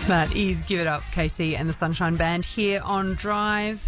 That is Give It Up, KC and the Sunshine Band here on Drive.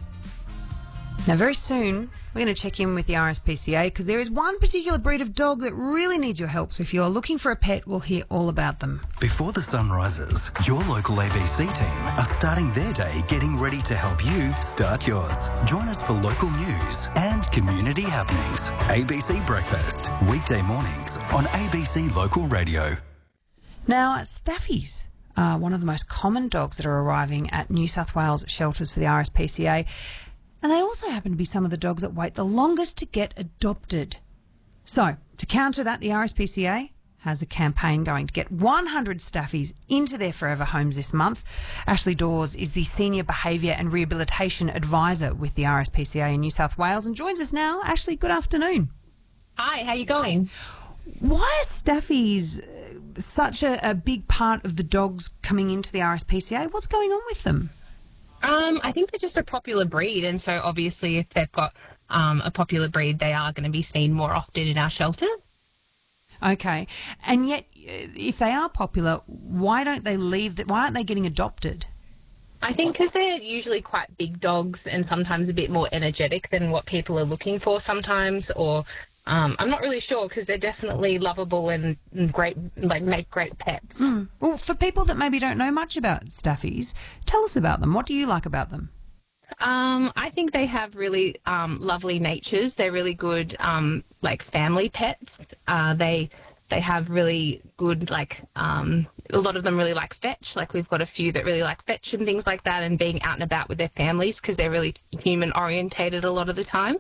Now, very soon, we're going to check in with the RSPCA because there is one particular breed of dog that really needs your help. So if you're looking for a pet, we'll hear all about them. Before the sun rises, your local ABC team are starting their day getting ready to help you start yours. Join us for local news and community happenings. ABC Breakfast, weekday mornings on ABC Local Radio. Now, staffies are one of the most common dogs that are arriving at New South Wales shelters for the RSPCA. And they also happen to be some of the dogs that wait the longest to get adopted. So, to counter that, the RSPCA has a campaign going to get 100 staffies into their forever homes this month. Ashley Dawes is the Senior Behaviour and Rehabilitation Advisor with the RSPCA in New South Wales and joins us now. Ashley, good afternoon. Hi, how you going? Why are staffies such a big part of the dogs coming into the RSPCA? What's going on with them? I think they're just a popular breed, and so obviously if they've got a popular breed, they are going to be seen more often in our shelters. Okay, and yet if they are popular, why don't they leave? Why aren't they getting adopted? I think because they're usually quite big dogs and sometimes a bit more energetic than what people are looking for sometimes, or I'm not really sure because they're definitely lovable and great, like make great pets. Well, for people that maybe don't know much about staffies, tell us about them. What do you like about them? I think they have really lovely natures. They're really good, like family pets. They have really good, like a lot of them really like fetch. Like we've got a few that really like fetch and things like that, and being out and about with their families because they're really human orientated a lot of the time.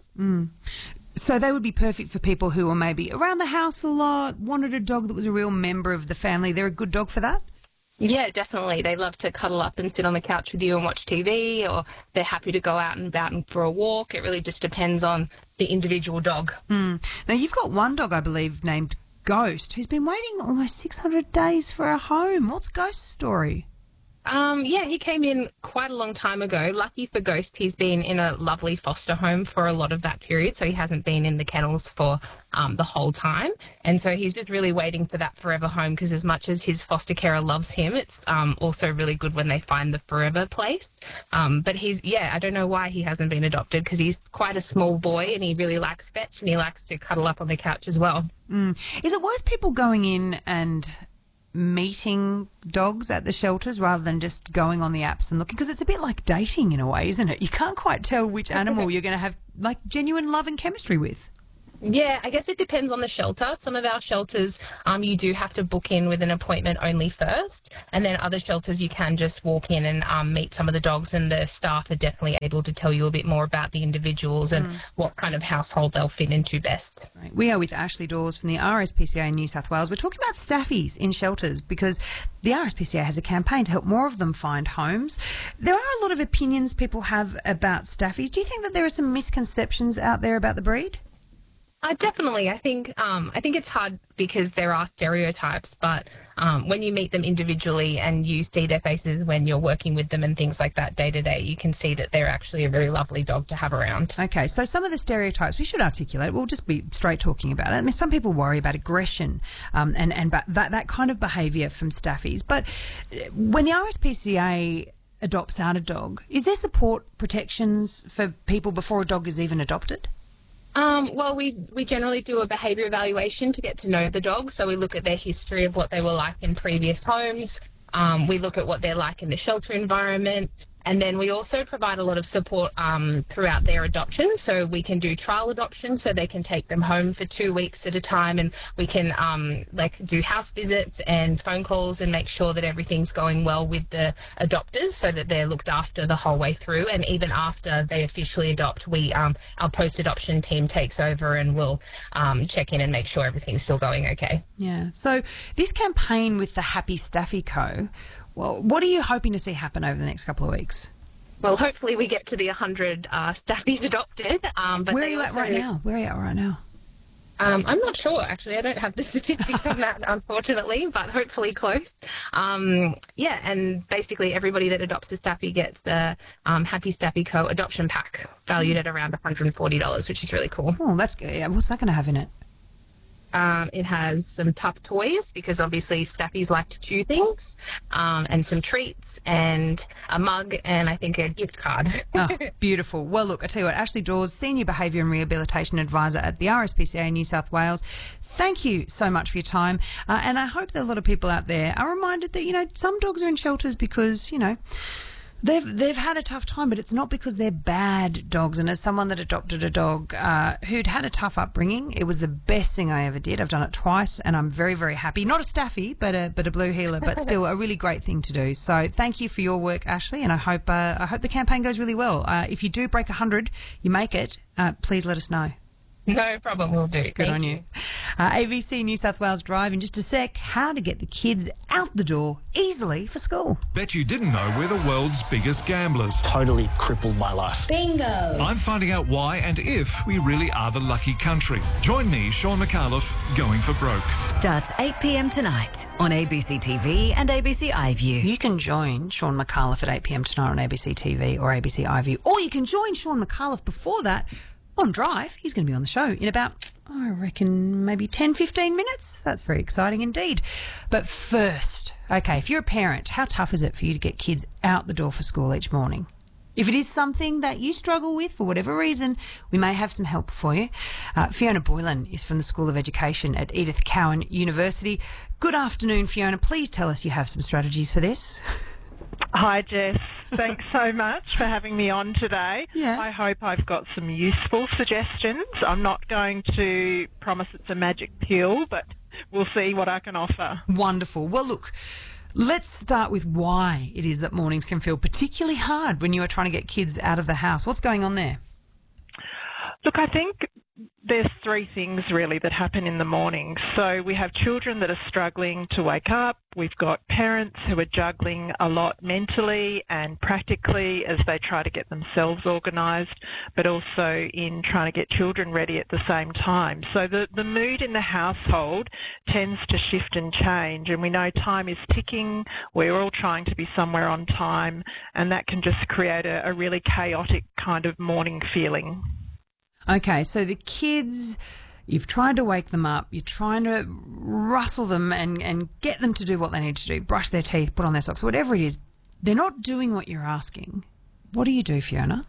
So they would be perfect for people who are maybe around the house a lot, wanted a dog that was a real member of the family. They're a good dog for that? Yeah, definitely. They love to cuddle up and sit on the couch with you and watch TV, or they're happy to go out and about and for a walk. It really just depends on the individual dog. Now, you've got one dog, I believe, named Ghost, who's been waiting almost 600 days for a home. What's Ghost's story? Yeah, he came in quite a long time ago. Lucky for Ghost, he's been in a lovely foster home for a lot of that period, so he hasn't been in the kennels for the whole time. And so he's just really waiting for that forever home because as much as his foster carer loves him, it's also really good when they find the forever place. But I don't know why he hasn't been adopted because he's quite a small boy and he really likes fetch and he likes to cuddle up on the couch as well. Is it worth people going in and meeting dogs at the shelters rather than just going on the apps and looking? Because it's a bit like dating in a way, isn't it? You can't quite tell which animal you're going to have like genuine love and chemistry with. Yeah, I guess it depends on the shelter. Some of our shelters, you do have to book in with an appointment only first, and then other shelters you can just walk in and meet some of the dogs, and the staff are definitely able to tell you a bit more about the individuals and what kind of household they'll fit into best. Right. We are with Ashley Dawes from the RSPCA in New South Wales. We're talking about staffies in shelters because the RSPCA has a campaign to help more of them find homes. There are a lot of opinions people have about staffies. Do you think that there are some misconceptions out there about the breed? Definitely. I think it's hard because there are stereotypes, but when you meet them individually and you see their faces when you're working with them and things like that day to day, you can see that they're actually a really lovely dog to have around. Okay, so some of the stereotypes we should articulate. We'll just be straight talking about it. I mean, some people worry about aggression and that kind of behaviour from staffies. But when the RSPCA adopts out a dog, is there support protections for people before a dog is even adopted? Well, we generally do a behaviour evaluation to get to know the dog. So we look at their history of what they were like in previous homes. We look at what they're like in the shelter environment. And then we also provide a lot of support throughout their adoption. So we can do trial adoption so they can take them home for 2 weeks at a time. And we can do house visits and phone calls and make sure that everything's going well with the adopters so that they're looked after the whole way through. And even after they officially adopt, our post-adoption team takes over and will check in and make sure everything's still going okay. Yeah. So this campaign with the Happy Staffy Co., well, what are you hoping to see happen over the next couple of weeks? Well, hopefully we get to the 100 staffies adopted. But Where are you at right now? Where are you at right now? I'm not sure, actually. I don't have the statistics on that, unfortunately, but hopefully close. And basically everybody that adopts a staffy gets the Happy Staffy Co. adoption pack valued at around $140, which is really cool. Oh, that's good. Yeah, what's that going to have in it? It has some tough toys because obviously staffies like to chew things, and some treats and a mug and I think a gift card. Oh, beautiful. Well, look, I tell you what, Ashley Dawes, Senior Behaviour and Rehabilitation Advisor at the RSPCA New South Wales, thank you so much for your time. And I hope that a lot of people out there are reminded that, you know, some dogs are in shelters because, you know, they've had a tough time, but it's not because they're bad dogs. And as someone that adopted a dog who'd had a tough upbringing, it was the best thing I ever did. I've done it twice, and I'm very, very happy. Not a staffy, but a blue heeler, but still a really great thing to do. So thank you for your work, Ashley, and I hope the campaign goes really well. If you do break 100, you make it. Please let us know. No problem, we'll do. Good on you. ABC New South Wales Drive in just a sec. How to get the kids out the door easily for school. Bet you didn't know we're the world's biggest gamblers. Totally crippled my life. Bingo! I'm finding out why and if we really are the lucky country. Join me, Sean McAuliffe, going for broke. Starts 8 p.m. tonight on ABC TV and ABC iView. You can join Sean McAuliffe at 8 p.m. tonight on ABC TV or ABC iView, or you can join Sean McAuliffe before that on Drive. He's going to be on the show in about, I reckon, maybe 10, 15 minutes. That's very exciting indeed. But first, okay, if you're a parent, how tough is it for you to get kids out the door for school each morning? If it is something that you struggle with for whatever reason, we may have some help for you. Fiona Boylan is from the School of Education at Edith Cowan University. Good afternoon, Fiona. Please tell us you have some strategies for this. Hi, Jess. Thanks so much for having me on today. Yeah. I hope I've got some useful suggestions. I'm not going to promise it's a magic pill, but we'll see what I can offer. Wonderful. Well, look, let's start with why it is that mornings can feel particularly hard when you are trying to get kids out of the house. What's going on there? Look, I think there's three things really that happen in the morning. So we have children that are struggling to wake up. We've got parents who are juggling a lot mentally and practically as they try to get themselves organised, but also in trying to get children ready at the same time. So the mood in the household tends to shift and change, and we know time is ticking. We're all trying to be somewhere on time, and that can just create a really chaotic kind of morning feeling. Okay, so the kids, you've tried to wake them up, you're trying to rustle them and get them to do what they need to do, brush their teeth, put on their socks, whatever it is. They're not doing what you're asking. What do you do, Fiona?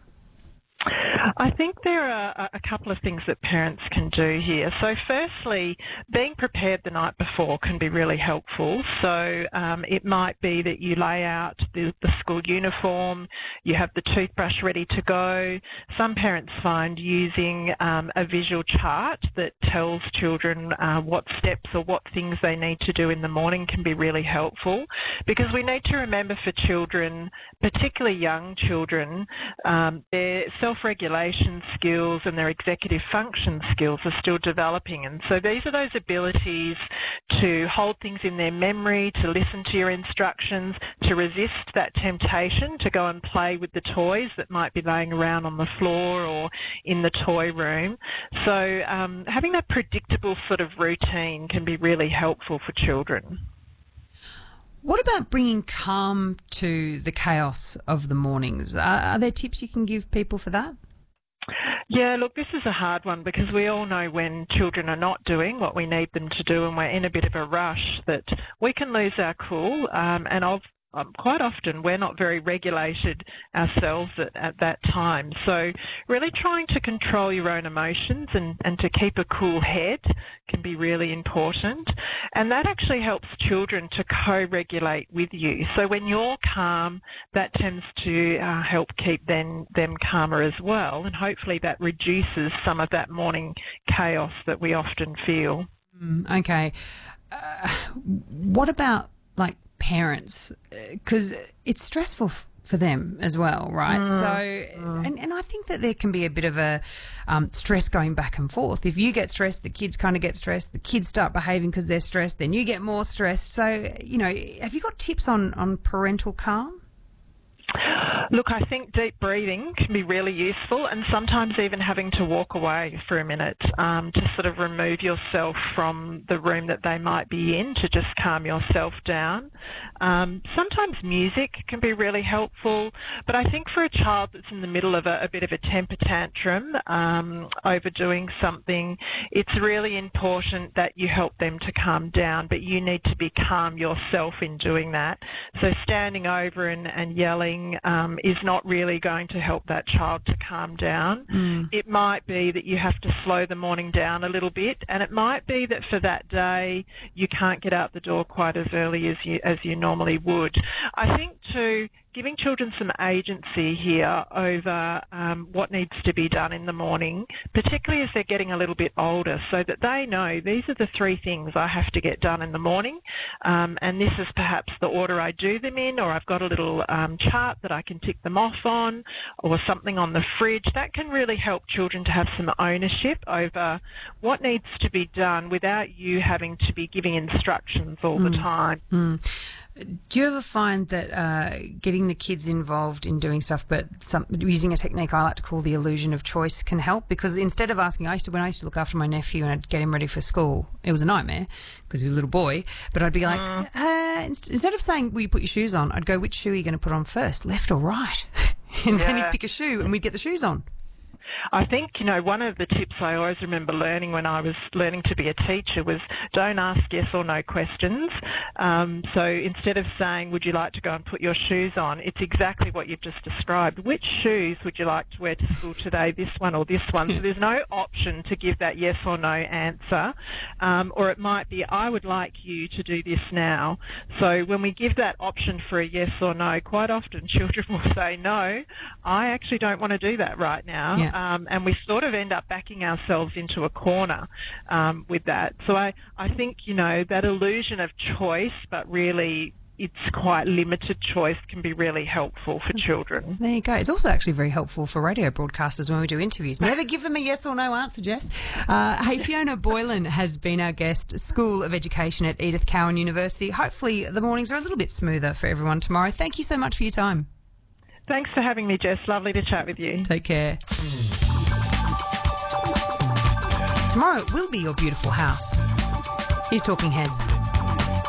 I think there are a couple of things that parents can do here. So firstly, being prepared the night before can be really helpful. So it might be that you lay out the school uniform, you have the toothbrush ready to go. Some parents find using a visual chart that tells children what steps or what things they need to do in the morning can be really helpful, because we need to remember for children, particularly young children, their self-regulation skills and their executive function skills are still developing. And so these are those abilities to hold things in their memory, to listen to your instructions, to resist that temptation to go and play with the toys that might be laying around on the floor or in the toy room. So having that predictable sort of routine can be really helpful for children. What about bringing calm to the chaos of the mornings? Are there tips you can give people for that? Yeah, look, this is a hard one because we all know when children are not doing what we need them to do and we're in a bit of a rush that we can lose our cool, and quite often we're not very regulated ourselves at that time. So really trying to control your own emotions and to keep a cool head can be really important. And that actually helps children to co-regulate with you. So when you're calm, that tends to help keep them calmer as well. And hopefully that reduces some of that morning chaos that we often feel. Okay. What about like parents, because it's stressful for them as well, right? And I think that there can be a bit of a stress going back and forth. If you get stressed, the kids kind of get stressed, the kids start behaving because they're stressed, then you get more stressed. So, you know, have you got tips on parental calm? Look, I think deep breathing can be really useful, and sometimes even having to walk away for a minute to sort of remove yourself from the room that they might be in to just calm yourself down. Sometimes music can be really helpful, but I think for a child that's in the middle of a bit of a temper tantrum, overdoing something, it's really important that you help them to calm down, but you need to be calm yourself in doing that. So standing over and yelling is not really going to help that child to calm down. It might be that you have to slow the morning down a little bit, and it might be that for that day you can't get out the door quite as early as you normally would. I think too, giving children some agency here over what needs to be done in the morning, particularly as they're getting a little bit older, so that they know these are the 3 things I have to get done in the morning, and this is perhaps the order I do them in, or I've got a little chart that I can tick them off on, or something on the fridge. That can really help children to have some ownership over what needs to be done without you having to be giving instructions all the time. Do you ever find that getting the kids involved in doing stuff, but using a technique I like to call the illusion of choice, can help? Because instead of asking, when I used to look after my nephew and I'd get him ready for school, it was a nightmare because he was a little boy, but I'd be like, instead of saying, will you put your shoes on, I'd go, which shoe are you going to put on first, left or right? And then he'd pick a shoe and we'd get the shoes on. I think, one of the tips I always remember learning when I was learning to be a teacher was don't ask yes or no questions. So instead of saying, would you like to go and put your shoes on, it's exactly what you've just described. Which shoes would you like to wear to school today, this one or this one? So there's no option to give that yes or no answer. Or it might be, I would like you to do this now. So when we give that option for a yes or no, quite often children will say, no, I actually don't want to do that right now. Yeah. And we sort of end up backing ourselves into a corner with that. So I think, that illusion of choice, but really it's quite limited choice, can be really helpful for children. There you go. It's also actually very helpful for radio broadcasters when we do interviews. Never give them a yes or no answer, Jess. Hey, Fiona Boylan has been our guest, School of Education at Edith Cowan University. Hopefully the mornings are a little bit smoother for everyone tomorrow. Thank you so much for your time. Thanks for having me, Jess. Lovely to chat with you. Take care. Tomorrow will be your beautiful house. Here's Talking Heads.